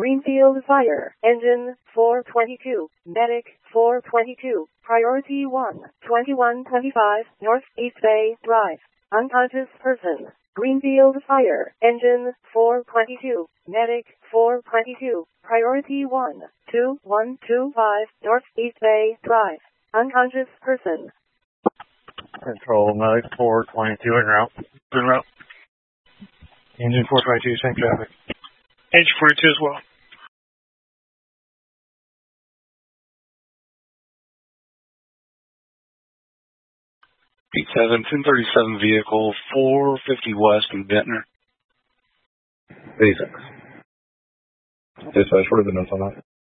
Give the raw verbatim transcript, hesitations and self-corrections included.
Greenfield Fire. Engine four twenty-two. Medic four twenty-two. Priority one. twenty-one twenty-five North East Bay Drive. Unconscious person. Greenfield Fire. Engine four twenty-two. Medic four twenty-two. Priority one. two one two five North East Bay Drive. Unconscious person. Control, Medic four twenty-two en route. En route. Engine four twenty-two, same traffic. Engine forty-two as well. Beat seven, ten thirty-seven vehicle, four fifty west in Ventnor. eighty-six. Dispatch, what are the notes on that?